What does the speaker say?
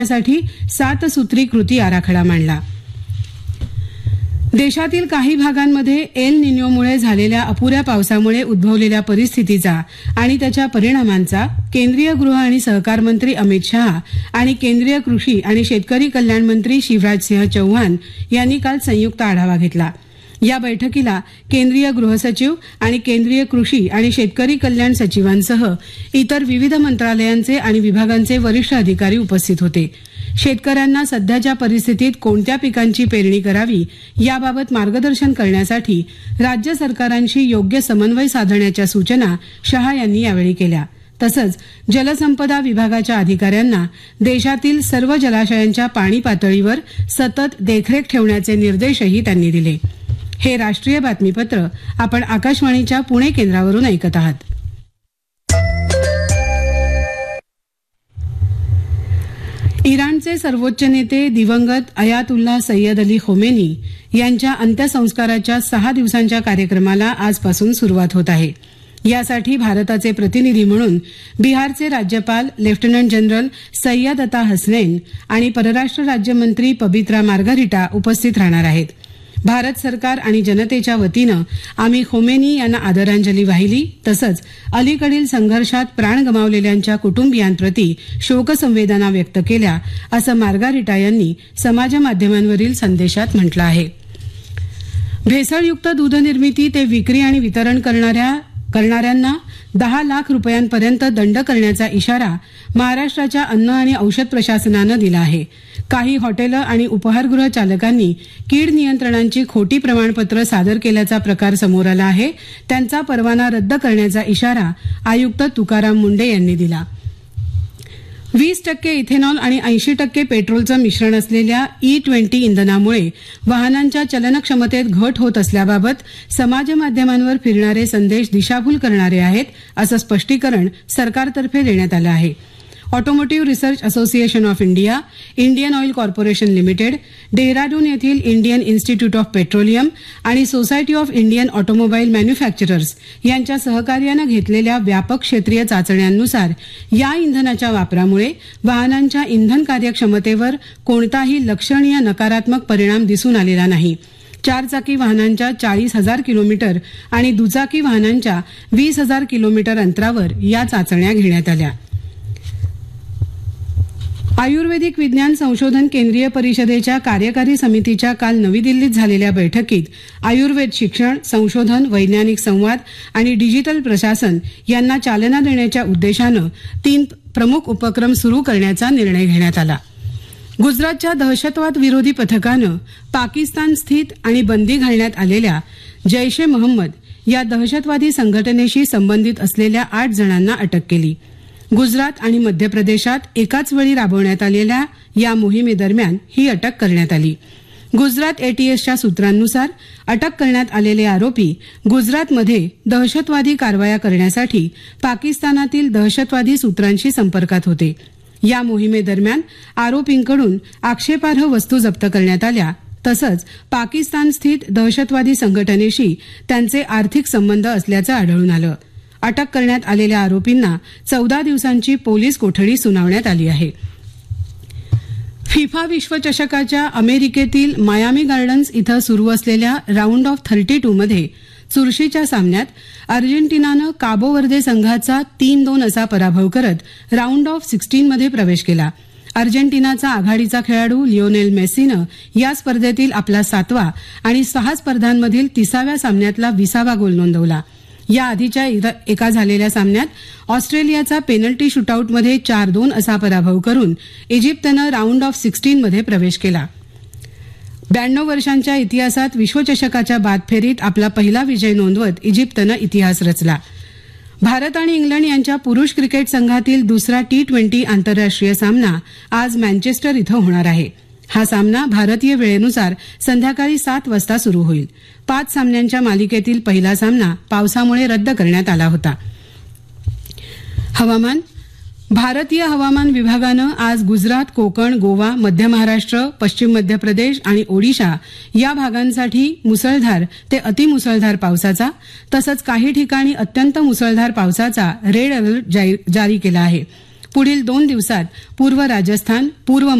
साठी 7 सूत्री कृती आराखडा मांडला. देशातील काही भागांमध्ये एल निनोमुळे झालेल्या अपुऱ्या पावसामुळे उद्भवलेल्या परिस्थितीचा आणि त्याच्या परिणामांचा केंद्रीय गृह आणि सहकार मंत्री अमित शहा आणि केंद्रीय कृषी आणि शेतकरी कल्याण मंत्री शिवराज सिंह चौहान यांनी काल संयुक्त आढावा घेतला. या बैठकीला केंद्रीय गृह सचिव आणि केंद्रीय कृषी आणि शेतकरी कल्याण सचिवांसह इतर विविध मंत्रालयांचे आणि विभागांचे वरिष्ठ अधिकारी उपस्थित होते. शेतकऱ्यांना सध्याच्या परिस्थितीत कोणत्या पिकांची पेरणी करावी याबाबत मार्गदर्शन करण्यासाठी राज्य सरकारांशी योग्य समन्वय साधण्याच्या सूचना शहा यांनी यावेळी केल्या. तसंच जलसंपदा विभागाच्या अधिकाऱ्यांना देशातील सर्व जलाशयांच्या पाणी पातळीवर सतत देखरेख ठेवण्याचे निर्देशही त्यांनी दिले. हे राष्ट्रीय बातमीपत्र आपण आकाशवाणीच्या पुणे केंद्रावरून ऐकत आहात. इराणचे सर्वोच्च नेते दिवंगत अयातुल्ला सय्यद अली खोमेनी यांच्या अंत्यसंस्काराच्या 6 दिवसांच्या कार्यक्रमाला आजपासून सुरुवात होत आहे. यासाठी भारताचे प्रतिनिधी म्हणून बिहारचे राज्यपाल लेफ्टनंट जनरल सय्यद अता हसनैन आणि परराष्ट्र राज्यमंत्री पबित्रा मार्गरिटा उपस्थित राहणार आहेत. भारत सरकार आणि जनतेच्या वतीनं आम्ही खोमेनी यांना आदरांजली वाहिली. तसंच अलीकडील संघर्षात प्राण गमावलेल्यांच्या कुटुंबियांप्रती शोकसंवेदना व्यक्त केल्या असं मार्गारिटा यांनी समाजमाध्यमांवरील संदेशात म्हटलं आहे. भेसळयुक्त दूध निर्मिती ते विक्री आणि वितरण करणाऱ्यांना 10 लाख रुपयांपर्यंत दंड करण्याचा इशारा महाराष्ट्राच्या अन्न आणि औषध प्रशासनानं दिला आहे. काही हॉटेलं आणि उपाहारगृह चालकांनी कीड नियंत्रणांची खोटी प्रमाणपत्र सादर केल्याचा प्रकार समोर आला आहे. त्यांचा परवाना रद्द करण्याचा इशारा आयुक्त तुकाराम मुंडे यांनी दिला. 20% इथेनॉल आणि 80% पेट्रोलचं मिश्रण असलेल्या E20 इंधनामुळे वाहनांच्या चलनक्षमतेत घट होत असल्याबाबत समाजमाध्यमांवर फिरणारे संदेश दिशाभूल करणारे आहेत असं स्पष्टीकरण सरकारतर्फे देण्यात आलं आहे. Automotive research association of India, Indian oil corporation limited, Dehradun येथील इंडियन इन्स्टिट्यूट ऑफ पेट्रोलियम आणि society of Indian automobile manufacturers यांच्या सहकार्यानं घेतलेल्या व्यापक क्षेत्रीय चाचण्यांनुसार या इंधनाच्या वापरामुळे वाहनांच्या इंधन कार्यक्षमतेवर कोणताही लक्षणीय नकारात्मक परिणाम दिसून आलेला नाही. 4 चाकी वाहनांच्या 40,000 किलोमीटर आणि दुचाकी वाहनांच्या 20,000 किलोमीटर अंतरावर या चाचण्या घेण्यात आल्या. आयुर्वेदिक विज्ञान संशोधन केंद्रीय परिषदेच्या कार्यकारी समितीच्या काल नवी दिल्लीत झालेल्या बैठकीत आयुर्वेद शिक्षण, संशोधन, वैज्ञानिक संवाद आणि डिजिटल प्रशासन यांना चालना देण्याच्या उद्देशानं 3 प्रमुख उपक्रम सुरू करण्याचा निर्णय घेण्यात आला. गुजरातच्या दहशतवाद विरोधी पथकानं पाकिस्तान स्थित आणि बंदी घालण्यात आलेल्या जैश ए मोहम्मद या दहशतवादी संघटनेशी संबंधित असलेल्या 8 जणांना अटक केली. गुजरात आणि मध्य प्रदेशात एकाच वेळी राबवण्यात आलेल्या या मोहिमेदरम्यान ही अटक करण्यात आली. गुजरात एटीएसच्या सूत्रांनुसार अटक करण्यात आलेले आरोपी गुजरातमध्ये दहशतवादी कारवाया करण्यासाठी पाकिस्तानातील दहशतवादी सूत्रांशी संपर्कात होते. या मोहिमेदरम्यान आरोपींकडून आक्षेपार्ह वस्तू जप्त करण्यात आल्या. तसंच पाकिस्तान स्थित दहशतवादी संघटनेशी त्यांचे आर्थिक संबंध असल्याचं आढळून आलं. अटक करण्यात आलेल्या आरोपींना 14 दिवसांची पोलीस कोठडी सुनावण्यात आली आहे. फिफा विश्वचषकाच्या अमेरिकेतील मायामी गार्डन्स इथं सुरू असलेल्या राऊंड ऑफ 32 मध्ये चुरशीच्या सामन्यात अर्जेंटिनानं काबो वर्दे संघाचा 3-2 असा पराभव करत राऊंड ऑफ 16 मध्ये प्रवेश केला. अर्जेंटिनाचा आघाडीचा खेळाडू लिओनेल मेसीनं या स्पर्धेतील आपला 7वा आणि 6 स्पर्धांमधील 30व्या सामन्यातला 20वा गोल नोंदवला. या आधीच्या एका झालेल्या सामन्यात ऑस्ट्रेलियाचा पेनल्टी शूटआउटमध्ये 4-2 असा पराभव करून इजिप्तनं राऊंड ऑफ 16 मध्ये प्रवेश केला. 92 वर्षांच्या इतिहासात विश्वचषकाच्या बाद फेरीत आपला पहिला विजय नोंदवत इजिप्तनं इतिहास रचला. भारत आणि इंग्लंड यांच्या पुरुष क्रिकेट संघातील दुसरा T20 आंतरराष्ट्रीय सामना आज मँचेस्टर इथं होणार आहे. हा सामना भारतीय वेळेनुसार संध्याकाळी 7 वाजता सुरू होईल. 5 सामन्यांच्या मालिकेतील पहिला सामना पावसामुळे रद्द करण्यात आला होता. हवामान. भारतीय हवामान विभागानं आज गुजरात, कोकण, गोवा, मध्य महाराष्ट्र, पश्चिम मध्य प्रदेश आणि ओडिशा या भागांसाठी मुसळधार ते अतिमुसळधार पावसाचा तसंच काही ठिकाणी अत्यंत मुसळधार पावसाचा रेड अलर्ट जारी केला आहे. पुढील 2 दिवसात पूर्व राजस्थान पूर्व